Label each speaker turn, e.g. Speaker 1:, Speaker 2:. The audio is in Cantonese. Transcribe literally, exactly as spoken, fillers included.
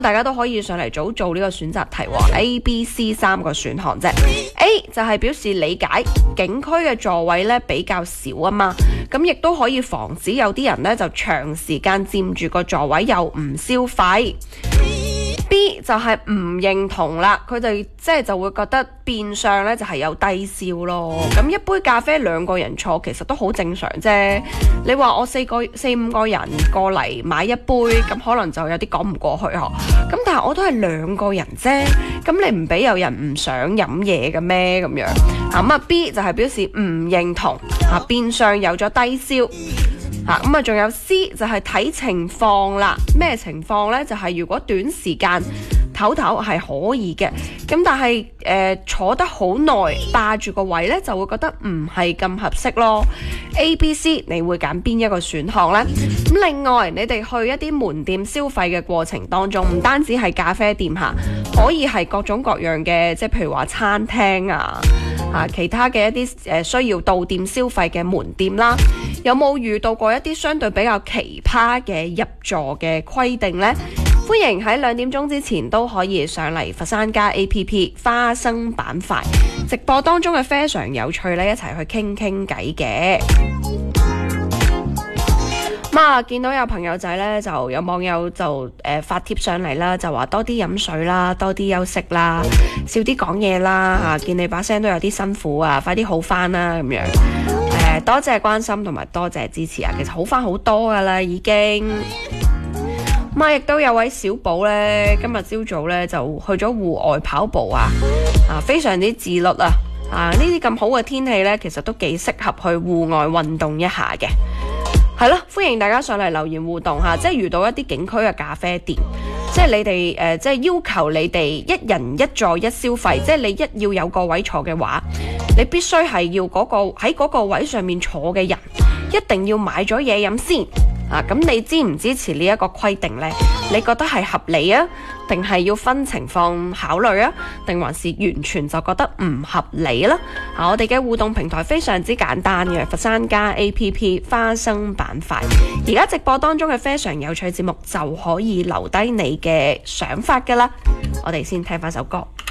Speaker 1: 大家都可以上嚟早做呢個選擇題喎 ，A、B、C 三個選項啫。A 就係表示理解景區嘅座位咧比較少啊嘛，咁亦都可以防止有啲人咧就長時間佔住個座位又唔消費。B 就係唔認同啦，佢哋即係就會覺得變相咧就係有低消咯。咁一杯咖啡兩個人坐其實都好正常啫。你話我四個四五個人過嚟買一杯，咁可能就有啲講唔過去嗬。咁但係我都係兩個人啫，咁你唔俾有人唔想飲嘢嘅咩咁樣？咁啊 B 就係表示唔認同啊，變相有咗低消。嚇咁啊，仲有 C 就係睇情況啦。咩情況呢？就係、是、如果短時間唞唞係可以嘅，咁但係誒、呃、坐得好耐霸住個位呢，就會覺得唔係咁合適咯。A、B、C 你會揀邊一個選項呢？咁另外你哋去一啲門店消費嘅過程當中，唔單止係咖啡店嚇，可以係各種各樣嘅，即係譬如話餐廳啊。啊，其他嘅一啲誒、呃、需要到店消費嘅門店啦，有冇遇到過一啲相對比較奇葩嘅入座嘅規定呢？歡迎喺兩點鐘之前都可以上嚟佛山家 A P P 花生板塊直播當中嘅非常有趣咧，一齊去傾傾偈嘅。咁啊，見到有朋友仔咧，就有網友就誒、呃、發貼上嚟啦，就話多啲飲水啦，多啲休息啦，少啲講嘢啦嚇、啊。見你把聲都有啲辛苦啊，快啲好翻啦咁樣。誒、呃，多謝關心同埋多謝支持啊，其實好翻好多噶啦已經。咁啊，亦都有位小寶咧，今日朝早咧就去咗戶外跑步啊，啊，非常之自律啊。啊，呢啲咁好嘅天氣咧，其實都幾適合去戶外運動一下嘅。係咯，歡迎大家上嚟留言互動下，即係遇到一啲景區嘅咖啡店，即係你哋誒、呃，即係要求你哋一人一座一消費，即係你一要有個位坐嘅話，你必須係要嗰、嗰個喺嗰個位上面坐嘅人，一定要買咗嘢飲先啊！咁你支唔支持呢一個規定呢？你覺得係合理啊，定係要分情況考慮啊？定還是完全就覺得唔合理啦？啊，我哋嘅互動平台非常之簡單嘅，佛山家 A P P 花生板塊，而家直播當中嘅非常有趣節目就可以留低你嘅想法噶啦。我哋先聽翻首歌。